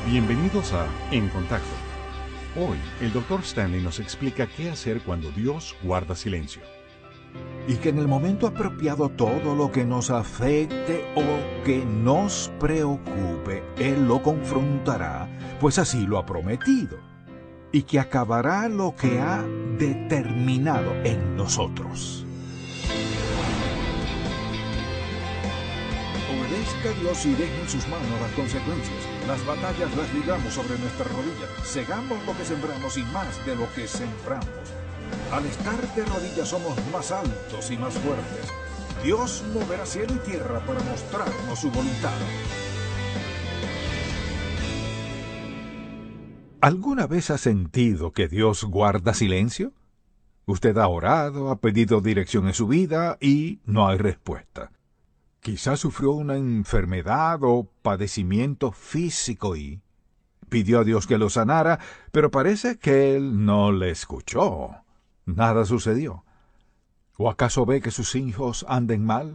Bienvenidos a En Contacto. Hoy, el Dr. Stanley nos explica qué hacer cuando Dios guarda silencio. Y que en el momento apropiado todo lo que nos afecte o que nos preocupe, Él lo confrontará, pues así lo ha prometido, y que acabará lo que ha determinado en nosotros. Obedezca a Dios y deje en sus manos las consecuencias. Las batallas las libramos sobre nuestras rodillas. Segamos lo que sembramos y más de lo que sembramos. Al estar de rodillas somos más altos y más fuertes. Dios moverá cielo y tierra para mostrarnos su voluntad. ¿Alguna vez ha sentido que Dios guarda silencio? Usted ha orado, ha pedido dirección en su vida y no hay respuesta. Quizás sufrió una enfermedad o padecimiento físico y pidió a Dios que lo sanara, pero parece que Él no le escuchó. Nada sucedió. ¿O acaso ve que sus hijos anden mal?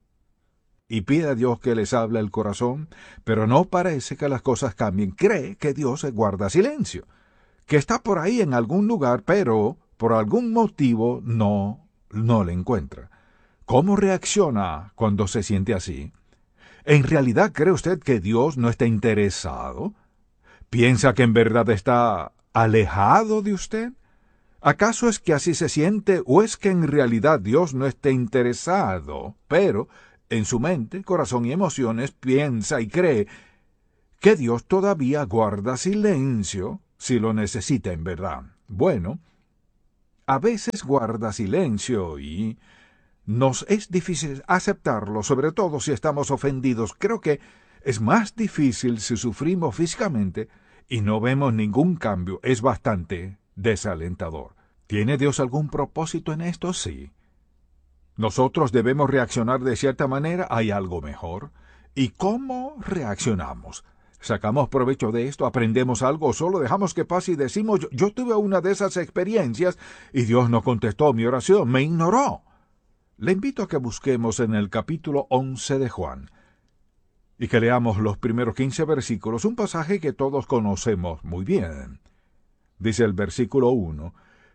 Y pide a Dios que les hable el corazón, pero no parece que las cosas cambien. Cree que Dios se guarda silencio, que está por ahí en algún lugar, pero por algún motivo no le encuentra. ¿Cómo reacciona cuando se siente así? ¿En realidad cree usted que Dios no está interesado? ¿Piensa que en verdad está alejado de usted? ¿Acaso es que así se siente o es que en realidad Dios no está interesado, pero en su mente, corazón y emociones piensa y cree que Dios todavía guarda silencio si lo necesita en verdad? Bueno, a veces guarda silencio y nos es difícil aceptarlo, sobre todo si estamos ofendidos. Creo que es más difícil si sufrimos físicamente y no vemos ningún cambio. Es bastante desalentador. ¿Tiene Dios algún propósito en esto? Sí. Nosotros debemos reaccionar de cierta manera. ¿Hay algo mejor? ¿Y cómo reaccionamos? ¿Sacamos provecho de esto? ¿Aprendemos algo? ¿O solo dejamos que pase y decimos, yo tuve una de esas experiencias y Dios no contestó mi oración, me ignoró? Le invito a que busquemos en el capítulo 11 de Juan y que leamos los primeros 15 versículos, un pasaje que todos conocemos muy bien. Dice el versículo 1: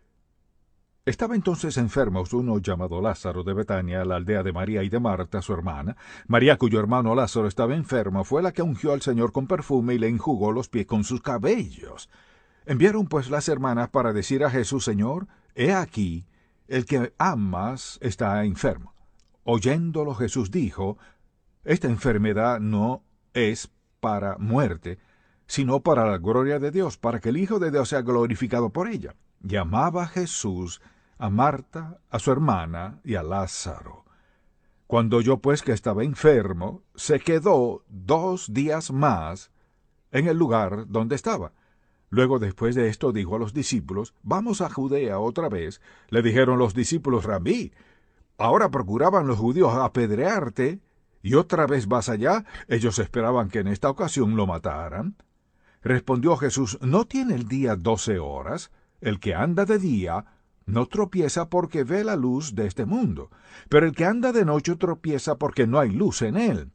Estaba entonces enfermo uno llamado Lázaro de Betania, la aldea de María y de Marta, su hermana. María, cuyo hermano Lázaro estaba enfermo, fue la que ungió al Señor con perfume y le enjugó los pies con sus cabellos. Enviaron pues las hermanas para decir a Jesús, Señor, he aquí, el que amas está enfermo. Oyéndolo Jesús dijo, esta enfermedad no es para muerte, sino para la gloria de Dios, para que el Hijo de Dios sea glorificado por ella. Llamaba Jesús a Marta, a su hermana y a Lázaro. Cuando oyó pues que estaba enfermo, se quedó 2 días más en el lugar donde estaba. Luego, después de esto, dijo a los discípulos, vamos a Judea otra vez. Le dijeron los discípulos, Rabí, ahora procuraban los judíos apedrearte, y otra vez vas allá. Ellos esperaban que en esta ocasión lo mataran. Respondió Jesús, ¿no tiene el día 12 horas? El que anda de día no tropieza porque ve la luz de este mundo, pero el que anda de noche tropieza porque no hay luz en él.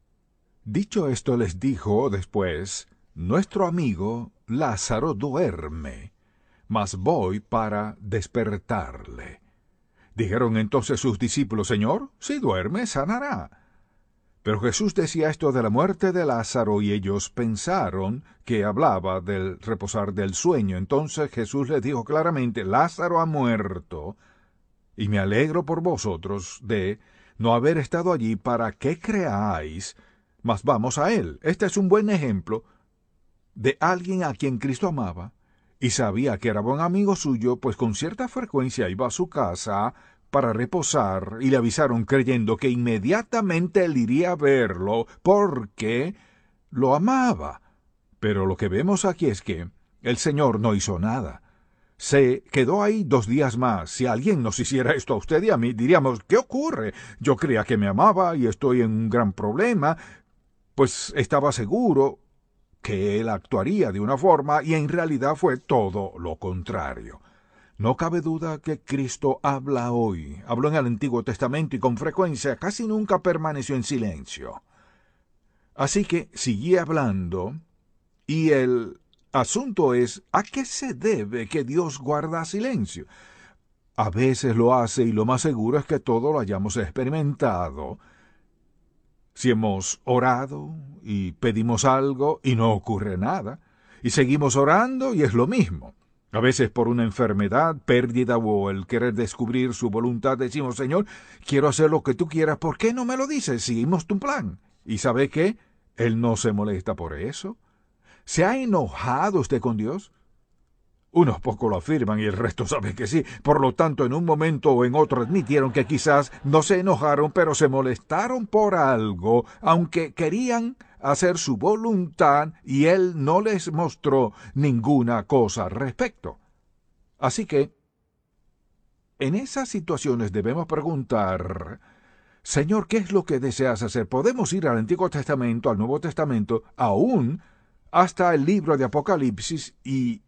Dicho esto, les dijo después, nuestro amigo Lázaro duerme, mas voy para despertarle. Dijeron entonces sus discípulos, Señor, si duerme, sanará. Pero Jesús decía esto de la muerte de Lázaro y ellos pensaron que hablaba del reposar del sueño. Entonces Jesús les dijo claramente, Lázaro ha muerto, y me alegro por vosotros de no haber estado allí para que creáis, mas vamos a él. Este es un buen ejemplo de alguien a quien Cristo amaba y sabía que era buen amigo suyo, pues con cierta frecuencia iba a su casa para reposar y le avisaron creyendo que inmediatamente él iría a verlo porque lo amaba. Pero lo que vemos aquí es que el Señor no hizo nada. Se quedó ahí 2 días más. Si alguien nos hiciera esto a usted y a mí, diríamos, ¿qué ocurre? Yo creía que me amaba y estoy en un gran problema. Pues estaba seguro que él actuaría de una forma y en realidad fue todo lo contrario. No cabe duda que Cristo habla hoy. Habló en el Antiguo Testamento y con frecuencia casi nunca permaneció en silencio. Así que sigue hablando Y el asunto es, ¿a qué se debe que Dios guarda silencio? A veces lo hace y lo más seguro es que todo lo hayamos experimentado. Si hemos orado y pedimos algo y no ocurre nada, y seguimos orando y es lo mismo. A veces por una enfermedad, pérdida o el querer descubrir su voluntad decimos, Señor, quiero hacer lo que tú quieras, ¿por qué no me lo dices? Seguimos tu plan. ¿Y sabe qué? Él no se molesta por eso. ¿Se ha enojado usted con Dios? Unos pocos lo afirman y el resto sabe que sí. Por lo tanto, en un momento o en otro admitieron que quizás no se enojaron, pero se molestaron por algo, aunque querían hacer su voluntad y Él no les mostró ninguna cosa al respecto. Así que, en esas situaciones debemos preguntar, Señor, ¿qué es lo que deseas hacer? Podemos ir al Antiguo Testamento, al Nuevo Testamento, aún hasta el libro de Apocalipsis y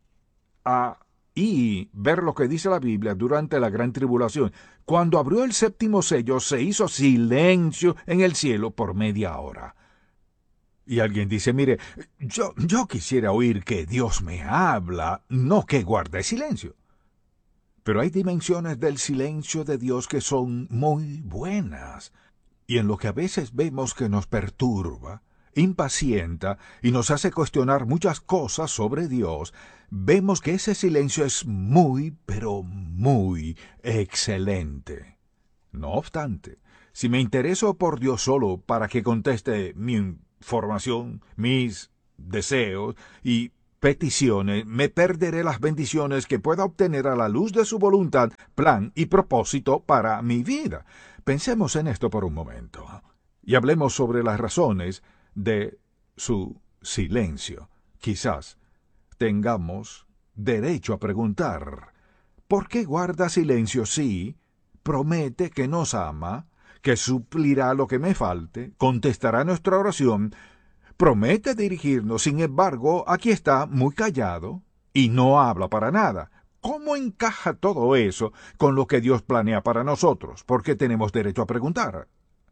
ver lo que dice la Biblia durante la gran tribulación. Cuando abrió el séptimo sello, se hizo silencio en el cielo por media hora. Y alguien dice, mire, yo quisiera oír que Dios me habla, no que guarde silencio. Pero hay dimensiones del silencio de Dios que son muy buenas. Y en lo que a veces vemos que nos perturba, impacienta y nos hace cuestionar muchas cosas sobre Dios, vemos que ese silencio es muy, pero muy excelente. No obstante, si me intereso por Dios solo para que conteste mi información, mis deseos y peticiones, me perderé las bendiciones que pueda obtener a la luz de su voluntad, plan y propósito para mi vida. Pensemos en esto por un momento y hablemos sobre las razones de su silencio. Quizás tengamos derecho a preguntar, ¿por qué guarda silencio si promete que nos ama, que suplirá lo que me falte, contestará nuestra oración, promete dirigirnos, sin embargo, aquí está muy callado y no habla para nada? ¿Cómo encaja todo eso con lo que Dios planea para nosotros? Porque tenemos derecho a preguntar.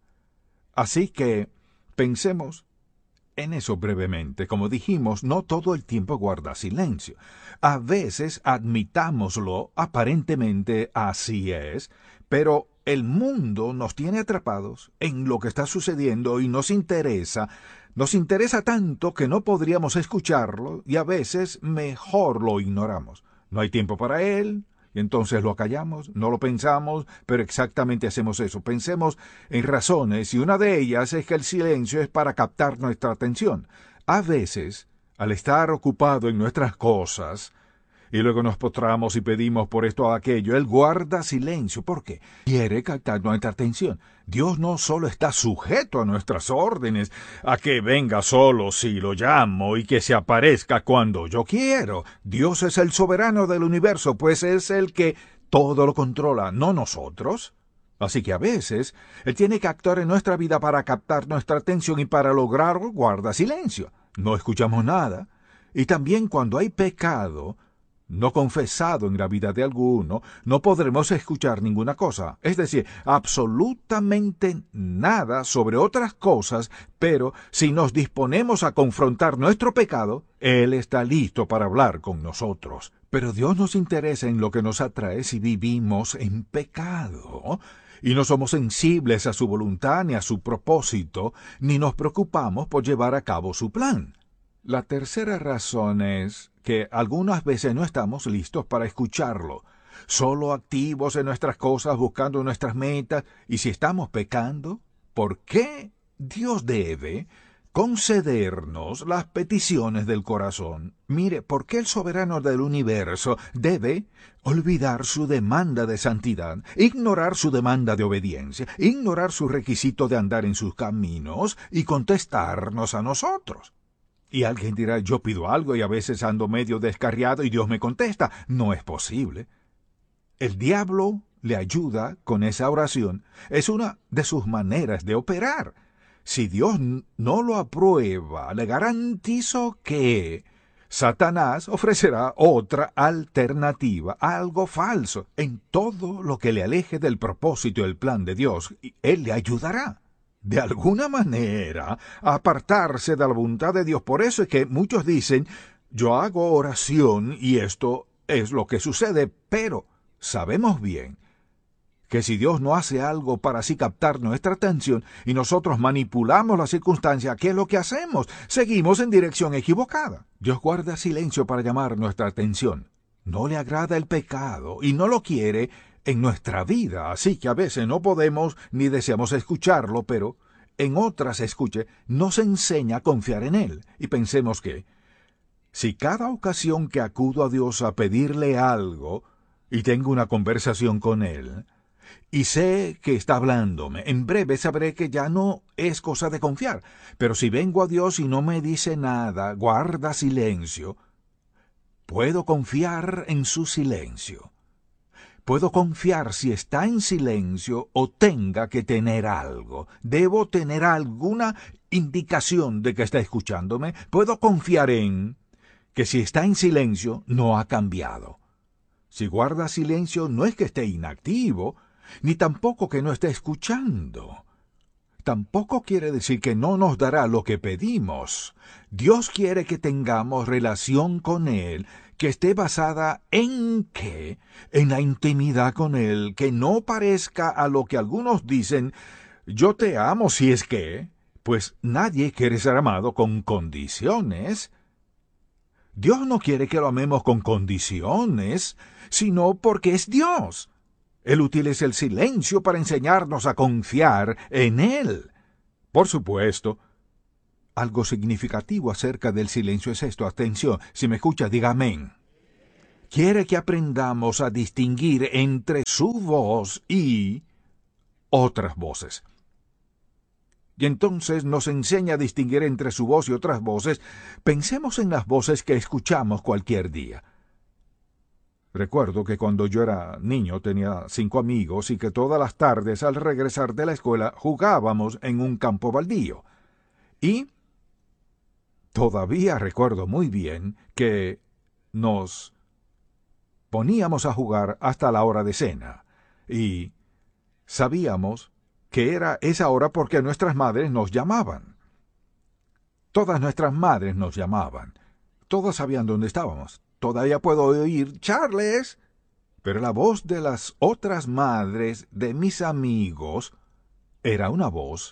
Así que pensemos en eso brevemente. Como dijimos, no todo el tiempo guarda silencio. A veces, admitámoslo, aparentemente así es, pero el mundo nos tiene atrapados en lo que está sucediendo y nos interesa tanto que no podríamos escucharlo y a veces mejor lo ignoramos. No hay tiempo para él, y entonces lo acallamos, no lo pensamos, pero exactamente hacemos eso. Pensemos en razones, y una de ellas es que el silencio es para captar nuestra atención. A veces, al estar ocupado en nuestras cosas, y luego nos postramos y pedimos por esto o aquello, Él guarda silencio. ¿Por qué? Quiere captar nuestra atención. Dios no solo está sujeto a nuestras órdenes, a que venga solo si lo llamo y que se aparezca cuando yo quiero. Dios es el soberano del universo, pues es el que todo lo controla, no nosotros. Así que a veces Él tiene que actuar en nuestra vida para captar nuestra atención y para lograrlo guarda silencio. No escuchamos nada. Y también cuando hay pecado no confesado en la vida de alguno, no podremos escuchar ninguna cosa, es decir, absolutamente nada sobre otras cosas, pero si nos disponemos a confrontar nuestro pecado, Él está listo para hablar con nosotros. Pero Dios nos interesa en lo que nos atrae si vivimos en pecado, y no somos sensibles a su voluntad ni a su propósito, ni nos preocupamos por llevar a cabo su plan. La tercera razón es que algunas veces no estamos listos para escucharlo, solo activos en nuestras cosas, buscando nuestras metas, y si estamos pecando, ¿por qué Dios debe concedernos las peticiones del corazón? Mire, ¿por qué el soberano del universo debe olvidar su demanda de santidad, ignorar su demanda de obediencia, ignorar su requisito de andar en sus caminos y contestarnos a nosotros? Y alguien dirá, yo pido algo y a veces ando medio descarriado y Dios me contesta. No es posible. El diablo le ayuda con esa oración. Es una de sus maneras de operar. Si Dios no lo aprueba, le garantizo que Satanás ofrecerá otra alternativa, algo falso, en todo lo que le aleje del propósito y el plan de Dios. Y Él le ayudará. de alguna manera, apartarse de la voluntad de Dios. Por eso es que muchos dicen, yo hago oración y esto es lo que sucede, pero sabemos bien que si Dios no hace algo para así captar nuestra atención y nosotros manipulamos la circunstancia, ¿qué es lo que hacemos? Seguimos en dirección equivocada. Dios guarda silencio para llamar nuestra atención. No le agrada el pecado y no lo quiere en nuestra vida, así que a veces no podemos ni deseamos escucharlo, pero en otras, escuche, nos enseña a confiar en Él. Y pensemos que, si cada ocasión que acudo a Dios a pedirle algo y tengo una conversación con Él, y sé que está hablándome, en breve sabré que ya no es cosa de confiar. Pero si vengo a Dios y no me dice nada, guarda silencio, puedo confiar en su silencio. Puedo confiar si está en silencio o tenga que tener algo. Debo tener alguna indicación de que está escuchándome. Puedo confiar en que si está en silencio no ha cambiado. Si guarda silencio no es que esté inactivo, ni tampoco que no esté escuchando. Tampoco quiere decir que no nos dará lo que pedimos. Dios quiere que tengamos relación con Él, que esté basada ¿en qué? En la intimidad con Él, que no parezca a lo que algunos dicen, yo te amo si es que, pues nadie quiere ser amado con condiciones. Dios no quiere que lo amemos con condiciones, sino porque es Dios. Él utiliza el silencio para enseñarnos a confiar en Él. Por supuesto, algo significativo acerca del silencio es esto. Atención, si me escucha, diga amén. Quiere que aprendamos a distinguir entre su voz y otras voces. Y entonces nos enseña a distinguir entre su voz y otras voces. Pensemos en las voces que escuchamos cualquier día. Recuerdo que cuando yo era niño tenía 5 amigos y que todas las tardes al regresar de la escuela jugábamos en un campo baldío. Y todavía recuerdo muy bien que nos poníamos a jugar hasta la hora de cena. Y sabíamos que era esa hora porque nuestras madres nos llamaban. Todas nuestras madres nos llamaban. Todas sabían dónde estábamos. Todavía puedo oír Charles, pero la voz de las otras madres de mis amigos era una voz.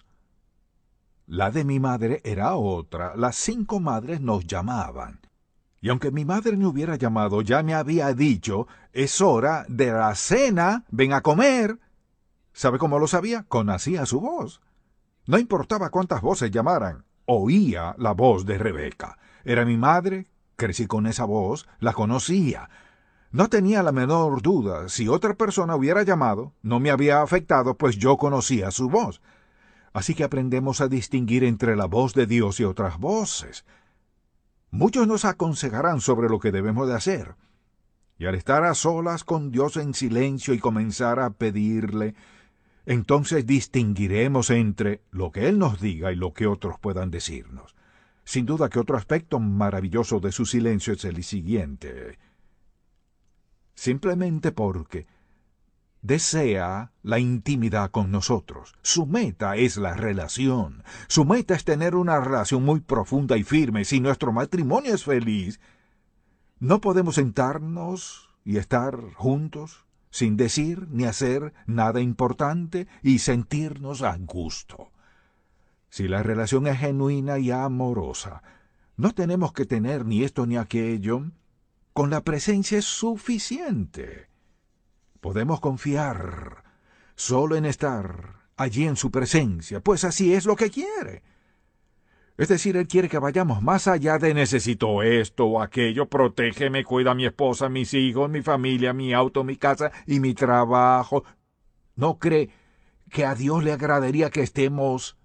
La de mi madre era otra. Las 5 madres nos llamaban. Y aunque mi madre me hubiera llamado, ya me había dicho, es hora de la cena, ven a comer. ¿Sabe cómo lo sabía? Conocía su voz. No importaba cuántas voces llamaran, oía la voz de Rebeca. Era mi madre. Crecí con esa voz, la conocía. No tenía la menor duda. Si otra persona hubiera llamado, no me había afectado, pues yo conocía su voz. Así que aprendemos a distinguir entre la voz de Dios y otras voces. Muchos nos aconsejarán sobre lo que debemos de hacer. Y al estar a solas con Dios en silencio y comenzar a pedirle, entonces distinguiremos entre lo que Él nos diga y lo que otros puedan decirnos. Sin duda que otro aspecto maravilloso de su silencio es el siguiente. Simplemente porque desea la intimidad con nosotros. Su meta es la relación. Su meta es tener una relación muy profunda y firme. Si nuestro matrimonio es feliz, no podemos sentarnos y estar juntos sin decir ni hacer nada importante y sentirnos a gusto. Si la relación es genuina y amorosa, no tenemos que tener ni esto ni aquello. Con la presencia es suficiente. Podemos confiar solo en estar allí en su presencia, pues así es lo que quiere. Es decir, Él quiere que vayamos más allá de necesito esto o aquello, protégeme, cuida a mi esposa, mis hijos, mi familia, mi auto, mi casa y mi trabajo. ¿No cree que a Dios le agradaría que estemos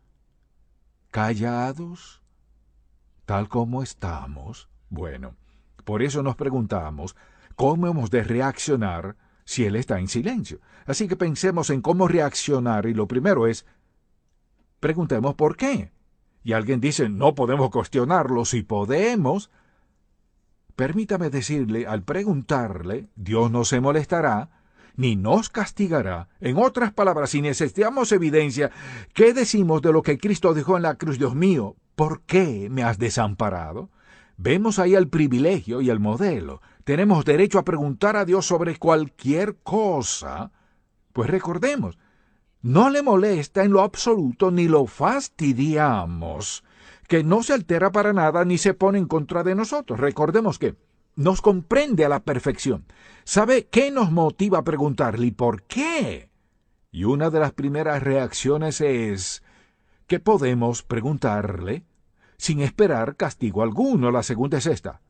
callados, tal como estamos? Bueno, por eso nos preguntamos cómo hemos de reaccionar si Él está en silencio. Así que pensemos en cómo reaccionar y lo primero es, preguntemos por qué. Y alguien dice, no podemos cuestionarlo. Si podemos, permítame decirle, al preguntarle, Dios no se molestará ni nos castigará. En otras palabras, si necesitamos evidencia, ¿qué decimos de lo que Cristo dejó en la cruz? Dios mío, ¿por qué me has desamparado? Vemos ahí el privilegio y el modelo. Tenemos derecho a preguntar a Dios sobre cualquier cosa. Pues recordemos, no le molesta en lo absoluto ni lo fastidiamos, que no se altera para nada ni se pone en contra de nosotros. Recordemos que nos comprende a la perfección. ¿Sabe qué nos motiva a preguntarle y por qué? Y una de las primeras reacciones es que podemos preguntarle sin esperar castigo alguno. La segunda es esta: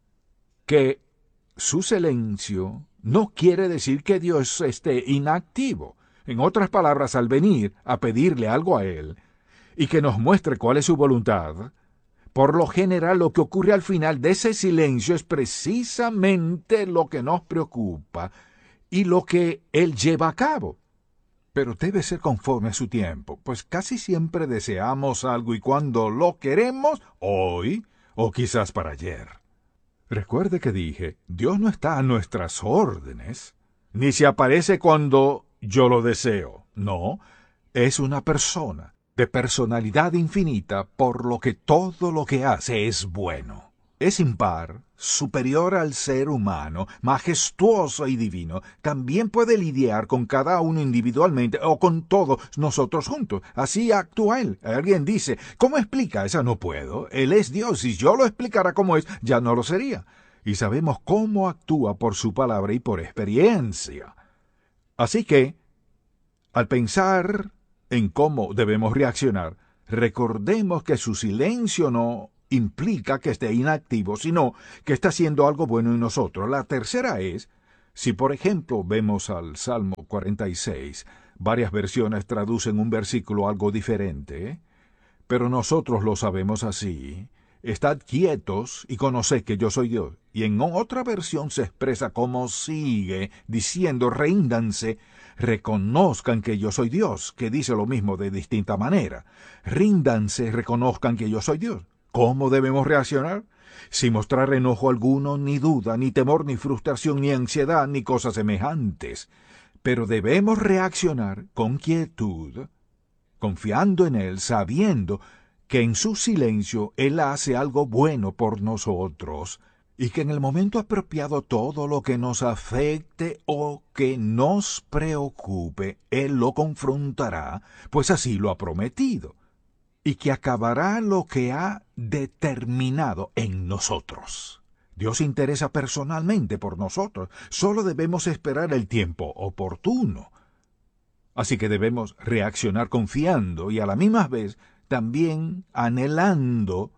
que su silencio no quiere decir que Dios esté inactivo. En otras palabras, al venir a pedirle algo a Él y que nos muestre cuál es su voluntad, por lo general lo que ocurre al final de ese silencio es precisamente lo que nos preocupa y lo que Él lleva a cabo. Pero debe ser conforme a su tiempo, pues casi siempre deseamos algo y cuando lo queremos, hoy o quizás para ayer. Recuerde que dije, Dios no está a nuestras órdenes, ni se aparece cuando yo lo deseo. No, es una persona de personalidad infinita, por lo que todo lo que hace es bueno. Es impar, superior al ser humano, majestuoso y divino. También puede lidiar con cada uno individualmente o con todos nosotros juntos. Así actúa Él. Alguien dice, ¿cómo explica? Esa no puedo. Él es Dios. Si yo lo explicara como es, ya no lo sería. Y sabemos cómo actúa por su palabra y por experiencia. Así que, al pensar en cómo debemos reaccionar, recordemos que su silencio no implica que esté inactivo, sino que está haciendo algo bueno en nosotros. La tercera es, si por ejemplo vemos al Salmo 46, varias versiones traducen un versículo algo diferente, pero nosotros lo sabemos así: estad quietos y conoced que yo soy Dios. Y en otra versión se expresa como sigue, diciendo, ríndanse, reconozcan que yo soy Dios, que dice lo mismo de distinta manera. Ríndanse, reconozcan que yo soy Dios. ¿Cómo debemos reaccionar? Sin mostrar enojo alguno, ni duda, ni temor, ni frustración, ni ansiedad, ni cosas semejantes. Pero debemos reaccionar con quietud, confiando en Él, sabiendo que en su silencio Él hace algo bueno por nosotros, y que en el momento apropiado todo lo que nos afecte o que nos preocupe, Él lo confrontará, pues así lo ha prometido, y que acabará lo que ha determinado en nosotros. Dios se interesa personalmente por nosotros, solo debemos esperar el tiempo oportuno. Así que debemos reaccionar confiando y a la misma vez también anhelando,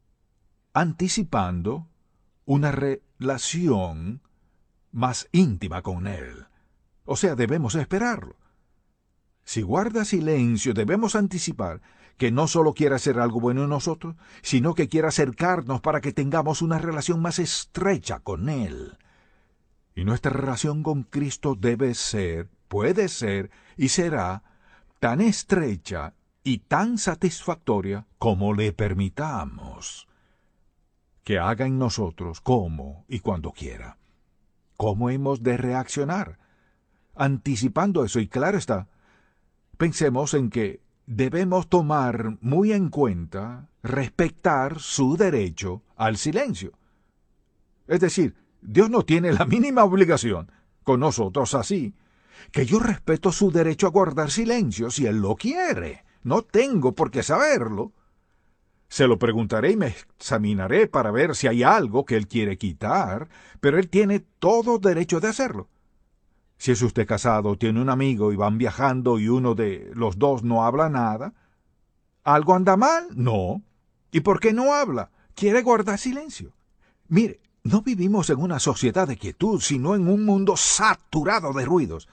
anticipando una relación más íntima con Él. O sea, debemos esperarlo. Si guarda silencio, debemos anticipar que no solo quiere hacer algo bueno en nosotros, sino que quiere acercarnos para que tengamos una relación más estrecha con Él. Y nuestra relación con Cristo debe ser, puede ser y será tan estrecha y tan satisfactoria como le permitamos que haga en nosotros como y cuando quiera. ¿Cómo hemos de reaccionar? Anticipando eso, y claro está, pensemos en que debemos tomar muy en cuenta, respetar su derecho al silencio. Es decir, Dios no tiene la mínima obligación con nosotros así, que yo respeto su derecho a guardar silencio si Él lo quiere. No tengo por qué saberlo. Se lo preguntaré y me examinaré para ver si hay algo que Él quiere quitar, pero Él tiene todo derecho de hacerlo. Si es usted casado, tiene un amigo y van viajando y uno de los dos no habla nada, ¿algo anda mal? No. ¿Y por qué no habla? Quiere guardar silencio. Mire, no vivimos en una sociedad de quietud, sino en un mundo saturado de ruidos.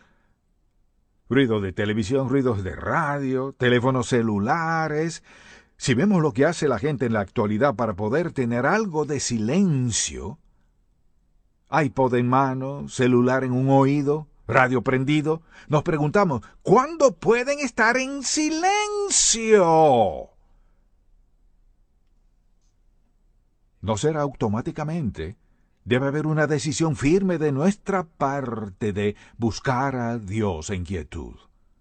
Ruido de televisión, ruidos de radio, teléfonos celulares. Si vemos lo que hace la gente en la actualidad para poder tener algo de silencio, iPod en mano, celular en un oído, radio prendido, nos preguntamos, ¿cuándo pueden estar en silencio? ¿No será automáticamente Debe haber una decisión firme de nuestra parte de buscar a Dios en quietud.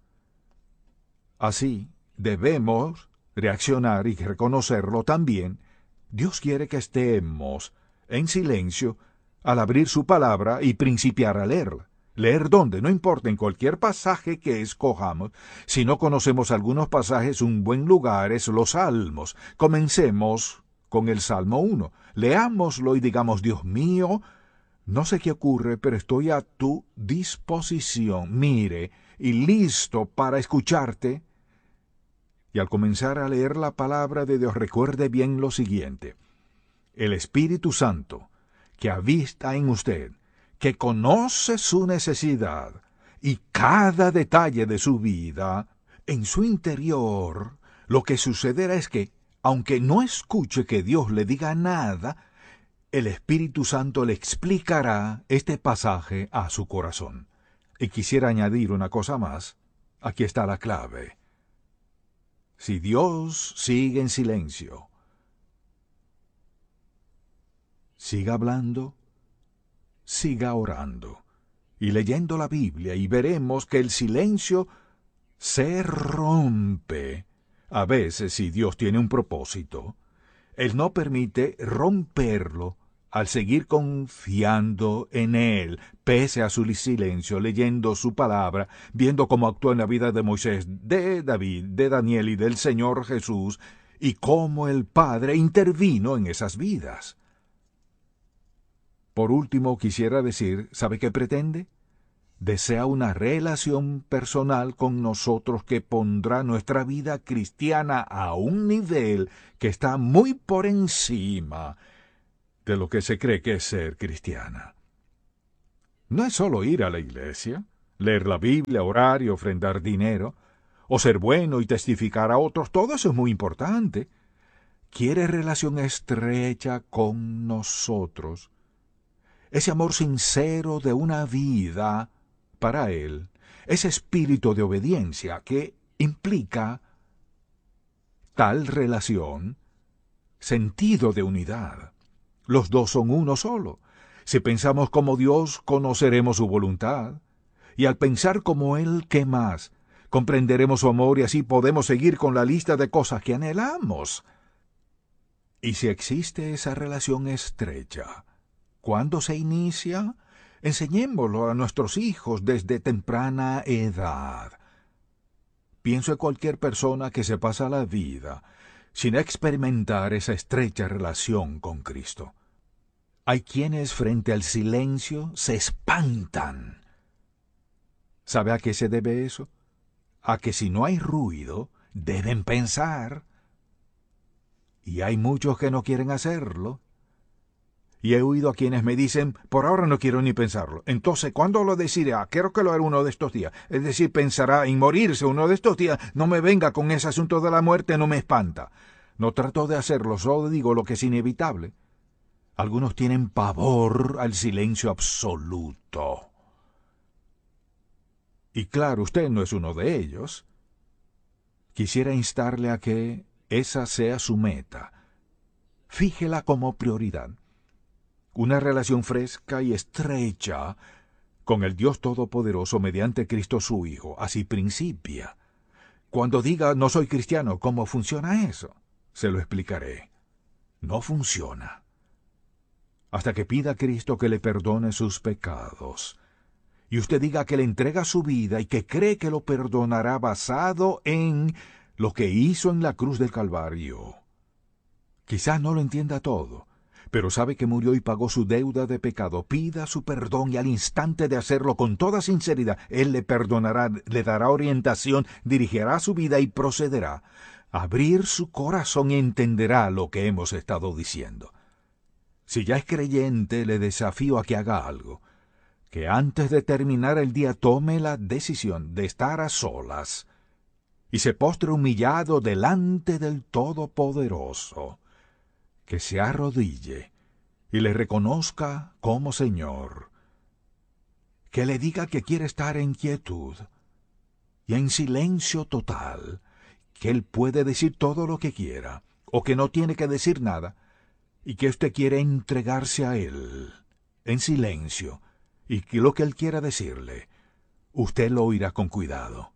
Así, debemos reaccionar y reconocerlo también. Dios quiere que estemos en silencio al abrir su palabra y principiar a leerla. Leer dónde, no importa, en cualquier pasaje que escojamos. Si no conocemos algunos pasajes, un buen lugar es los Salmos. Comencemos con el Salmo 1. Leámoslo y digamos: Dios mío, no sé qué ocurre, pero estoy a tu disposición, mire, y listo para escucharte. Y al comenzar a leer la palabra de Dios, recuerde bien lo siguiente: el Espíritu Santo, que habita en usted, que conoce su necesidad y cada detalle de su vida, en su interior, lo que sucederá es que, aunque no escuche que Dios le diga nada, el Espíritu Santo le explicará este pasaje a su corazón. Y quisiera añadir una cosa más. Aquí está la clave. Si Dios sigue en silencio, siga hablando, siga orando y leyendo la Biblia, y veremos que el silencio se rompe. A veces, si Dios tiene un propósito, Él no permite romperlo al seguir confiando en Él, pese a su silencio, leyendo su palabra, viendo cómo actuó en la vida de Moisés, de David, de Daniel y del Señor Jesús, y cómo el Padre intervino en esas vidas. Por último, quisiera decir, ¿sabe qué pretende? Desea una relación personal con nosotros que pondrá nuestra vida cristiana a un nivel que está muy por encima de lo que se cree que es ser cristiana. No es solo ir a la iglesia, leer la Biblia, orar y ofrendar dinero, o ser bueno y testificar a otros. Todo eso es muy importante. Quiere relación estrecha con nosotros. Ese amor sincero de una vida para Él, ese espíritu de obediencia que implica tal relación, sentido de unidad. Los dos son uno solo. Si pensamos como Dios, conoceremos su voluntad. Y al pensar como Él, ¿qué más? Comprenderemos su amor y así podemos seguir con la lista de cosas que anhelamos. Y si existe esa relación estrecha, ¿cuándo se inicia? Enseñémoslo a nuestros hijos desde temprana edad. Pienso en cualquier persona que se pasa la vida sin experimentar esa estrecha relación con Cristo. Hay quienes frente al silencio se espantan. ¿Sabe a qué se debe eso? A que si no hay ruido, deben pensar. Y hay muchos que no quieren hacerlo. Y he oído a quienes me dicen, por ahora no quiero ni pensarlo. Entonces, ¿cuándo lo decidirá? Quiero que lo haga uno de estos días. Es decir, pensará en morirse uno de estos días. No me venga con ese asunto de la muerte, no me espanta. No trato de hacerlo, solo digo lo que es inevitable. Algunos tienen pavor al silencio absoluto. Y claro, usted no es uno de ellos. Quisiera instarle a que esa sea su meta. Fíjela como prioridad. Una relación fresca y estrecha con el Dios Todopoderoso mediante Cristo su Hijo. Así principia. Cuando diga no soy cristiano, ¿cómo funciona eso? Se lo explicaré. No funciona. Hasta que pida a Cristo que le perdone sus pecados. Y usted diga que le entrega su vida y que cree que lo perdonará basado en lo que hizo en la cruz del Calvario. Quizás no lo entienda todo, pero sabe que murió y pagó su deuda de pecado. Pida su perdón y al instante de hacerlo con toda sinceridad, Él le perdonará, le dará orientación, dirigirá su vida y procederá a abrir su corazón y entenderá lo que hemos estado diciendo. Si ya es creyente, le desafío a que haga algo, que antes de terminar el día tome la decisión de estar a solas y se postre humillado delante del Todopoderoso, que se arrodille y le reconozca como Señor, que le diga que quiere estar en quietud y en silencio total, que Él puede decir todo lo que quiera, o que no tiene que decir nada, y que usted quiere entregarse a Él. en silencio, y que lo que Él quiera decirle, usted lo oirá con cuidado.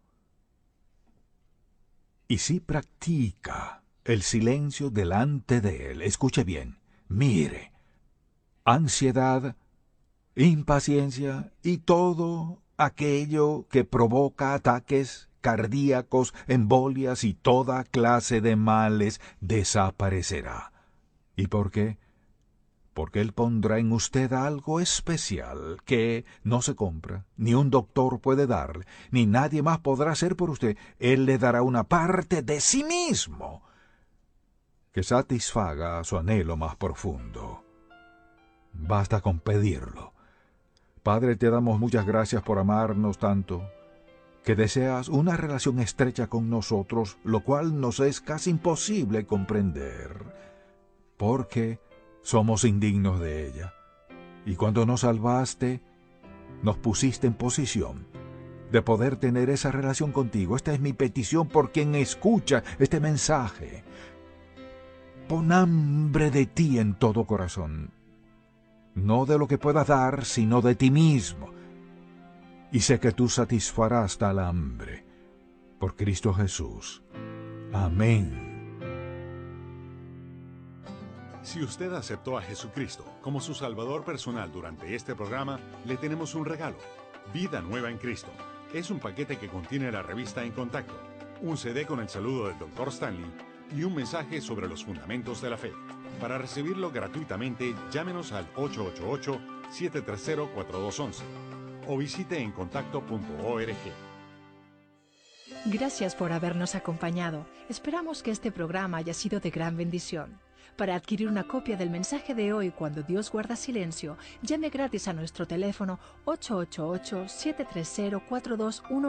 Y si practica el silencio delante de Él, escuche bien, mire, ansiedad, impaciencia y todo aquello que provoca ataques cardíacos, embolias y toda clase de males desaparecerá. ¿Y por qué? Porque Él pondrá en usted algo especial que no se compra, ni un doctor puede darle, ni nadie más podrá hacer por usted. Él le dará una parte de sí mismo que satisfaga su anhelo más profundo. Basta con pedirlo. Padre, te damos muchas gracias por amarnos tanto, que deseas una relación estrecha con nosotros, lo cual nos es casi imposible comprender, porque somos indignos de ella. Y cuando nos salvaste, nos pusiste en posición de poder tener esa relación contigo. Esta es mi petición por quien escucha este mensaje. Pon hambre de ti en todo corazón, no de lo que puedas dar, sino de ti mismo. Y sé que tú satisfarás tal hambre. Por Cristo Jesús. Amén. Si usted aceptó a Jesucristo como su Salvador personal durante este programa, le tenemos un regalo. Vida Nueva en Cristo. Es un paquete que contiene la revista En Contacto, un CD con el saludo del Dr. Stanley y un mensaje sobre los fundamentos de la fe. Para recibirlo gratuitamente, llámenos al 888-730-4211 o visite encontacto.org. Gracias por habernos acompañado. Esperamos que este programa haya sido de gran bendición. Para adquirir una copia del mensaje de hoy, Cuando Dios guarda silencio, llame gratis a nuestro teléfono 888-730-4211